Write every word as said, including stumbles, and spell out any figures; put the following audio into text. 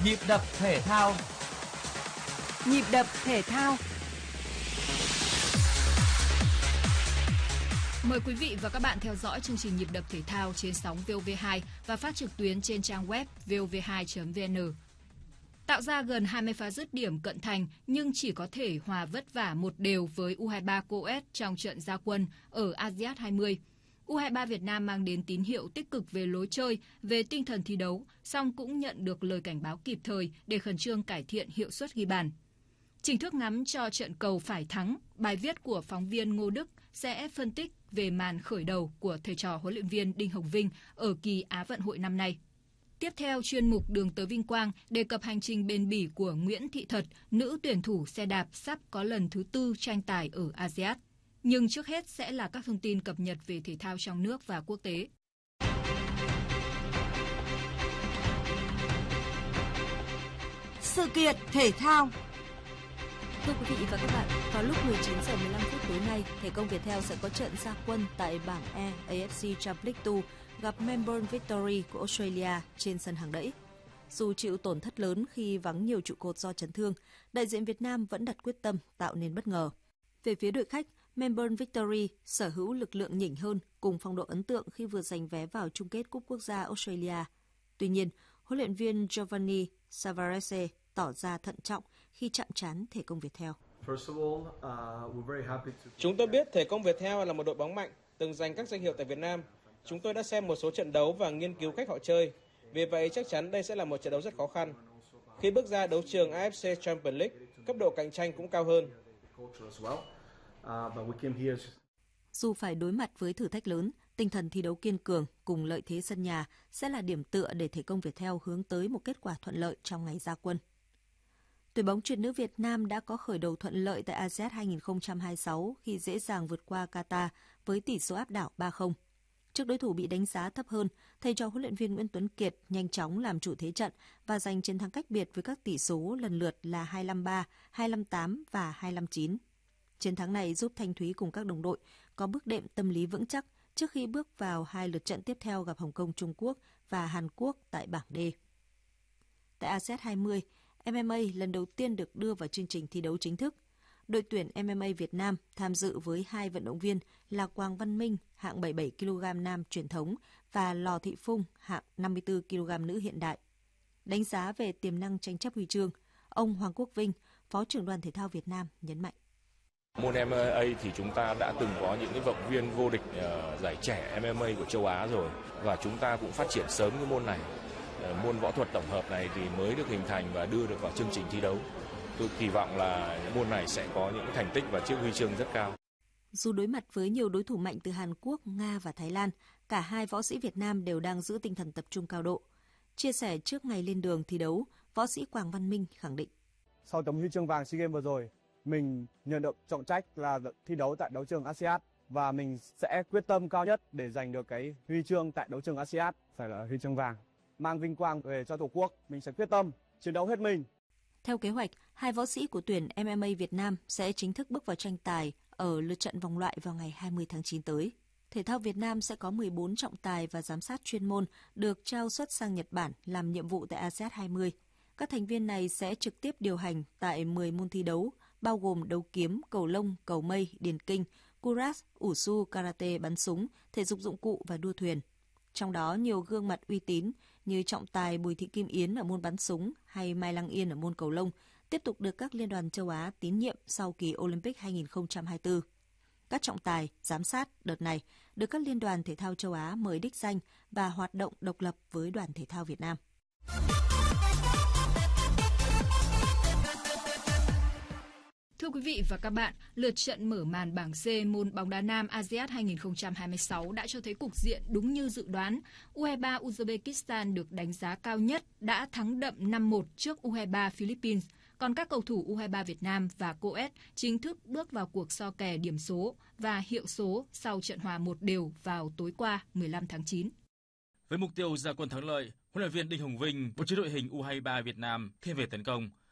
Nhịp đập thể thao. Nhịp đập thể thao. Mời quý vị và các bạn theo dõi chương trình Nhịp đập thể thao trên sóng vê o vê hai và phát trực tuyến trên trang web vê o vê hai chấm vê en. Tạo ra gần hai mươi pha dứt điểm cận thành nhưng chỉ có thể hòa vất vả một đều với u hai ba Coes trong trận ra quân ở ASEAN hai mươi. u hai ba Việt Nam mang đến tín hiệu tích cực về lối chơi, về tinh thần thi đấu, song cũng nhận được lời cảnh báo kịp thời để khẩn trương cải thiện hiệu suất ghi bàn. Chỉnh thước ngắm cho trận cầu phải thắng, bài viết của phóng viên Ngô Đức sẽ phân tích về màn khởi đầu của thầy trò huấn luyện viên Đinh Hồng Vinh ở kỳ Á vận hội năm nay. Tiếp theo, chuyên mục Đường tới Vinh Quang đề cập hành trình bền bỉ của Nguyễn Thị Thật, nữ tuyển thủ xe đạp sắp có lần thứ tư tranh tài ở ASEAN. Nhưng trước hết sẽ là các thông tin cập nhật về thể thao trong nước và quốc tế. Sự kiện thể thao. Thưa quý vị và các bạn, vào lúc mười chín giờ mười lăm phút tối nay, Thể công Viettel sẽ có trận ra quân tại bảng E a ép xê Champions League hai gặp Melbourne Victory của Australia trên sân hàng đẫy. Dù chịu tổn thất lớn khi vắng nhiều trụ cột do chấn thương, đại diện Việt Nam vẫn đặt quyết tâm tạo nên bất ngờ. Về phía đội khách, Melbourne Victory sở hữu lực lượng nhỉnh hơn cùng phong độ ấn tượng khi vừa giành vé vào chung kết Cúp Quốc gia Australia. Tuy nhiên, huấn luyện viên Giovanni Savarese tỏ ra thận trọng khi chạm trán Thể công Viettel. Chúng tôi biết Thể công Viettel là một đội bóng mạnh, từng giành các danh hiệu tại Việt Nam. Chúng tôi đã xem một số trận đấu và nghiên cứu cách họ chơi. Vì vậy chắc chắn đây sẽ là một trận đấu rất khó khăn. Khi bước ra đấu trường a ép xê Champions League, cấp độ cạnh tranh cũng cao hơn. Dù phải đối mặt với thử thách lớn, tinh thần thi đấu kiên cường cùng lợi thế sân nhà sẽ là điểm tựa để Thể công Viettel hướng tới một kết quả thuận lợi trong ngày ra quân. Tuyển bóng chuyền nữ Việt Nam đã có khởi đầu thuận lợi tại ASEAN hai không hai sáu khi dễ dàng vượt qua Qatar với tỷ số áp đảo ba không. Trước đối thủ bị đánh giá thấp hơn, thầy trò huấn luyện viên Nguyễn Tuấn Kiệt nhanh chóng làm chủ thế trận và giành chiến thắng cách biệt với các tỷ số lần lượt là hai năm ba, hai năm tám và hai năm chín. Chiến thắng này giúp Thanh Thúy cùng các đồng đội có bước đệm tâm lý vững chắc trước khi bước vào hai lượt trận tiếp theo gặp Hồng Kông Trung Quốc và Hàn Quốc tại bảng D. Tại ASEAN hai mươi, em em a lần đầu tiên được đưa vào chương trình thi đấu chính thức. Đội tuyển em em a Việt Nam tham dự với hai vận động viên là Quang Văn Minh hạng bảy mươi bảy ki lô gam nam truyền thống và Lò Thị Phung hạng năm mươi tư ki lô gam nữ hiện đại. Đánh giá về tiềm năng tranh chấp huy chương, ông Hoàng Quốc Vinh, Phó trưởng đoàn thể thao Việt Nam nhấn mạnh. Môn em em a thì chúng ta đã từng có những cái vận động viên vô địch uh, giải trẻ em em a của châu Á rồi và chúng ta cũng phát triển sớm cái môn này. Uh, môn võ thuật tổng hợp này thì mới được hình thành và đưa được vào chương trình thi đấu. Tôi kỳ vọng là môn này sẽ có những thành tích và chiếc huy chương rất cao. Dù đối mặt với nhiều đối thủ mạnh từ Hàn Quốc, Nga và Thái Lan, cả hai võ sĩ Việt Nam đều đang giữ tinh thần tập trung cao độ. Chia sẻ trước ngày lên đường thi đấu, võ sĩ Quang Văn Minh khẳng định. Sau tấm huy chương vàng SEA Games vừa rồi, mình nhận được trọng trách là thi đấu tại đấu trường ASEAN và mình sẽ quyết tâm cao nhất để giành được cái huy chương tại đấu trường ASEAN, phải là huy chương vàng, mang vinh quang về cho Tổ quốc. Mình sẽ quyết tâm chiến đấu hết mình. Theo kế hoạch, hai võ sĩ của tuyển em em a Việt Nam sẽ chính thức bước vào tranh tài ở lượt trận vòng loại vào ngày hai mươi tháng chín tới. Thể thao Việt Nam sẽ có mười bốn trọng tài và giám sát chuyên môn được trao xuất sang Nhật Bản làm nhiệm vụ tại ASEAN hai mươi. Các thành viên này sẽ trực tiếp điều hành tại mười môn thi đấu, bao gồm đấu kiếm, cầu lông, cầu mây, điền kinh, kuras, ủ su, karate, bắn súng, thể dục dụng cụ và đua thuyền. Trong đó, nhiều gương mặt uy tín như trọng tài Bùi Thị Kim Yến ở môn bắn súng hay Mai Lăng Yên ở môn cầu lông tiếp tục được các liên đoàn châu Á tín nhiệm sau kỳ Olympic hai không hai tư. Các trọng tài, giám sát đợt này được các liên đoàn thể thao châu Á mời đích danh và hoạt động độc lập với đoàn thể thao Việt Nam. Thưa quý vị và các bạn, lượt trận mở màn bảng C môn bóng đá nam ASEAN hai không hai sáu đã cho thấy cục diện đúng như dự đoán. u hai ba Uzbekistan được đánh giá cao nhất đã thắng đậm năm một trước u hai ba Philippines. Còn các cầu thủ u hai ba Việt Nam và Coes chính thức bước vào cuộc so kè điểm số và hiệu số sau trận hòa một đều vào tối qua mười lăm tháng chín. Với mục tiêu ra quân thắng lợi, huấn luyện viên Đinh Hồng Vinh bố trí đội hình u hai ba Việt Nam thiên về tấn công,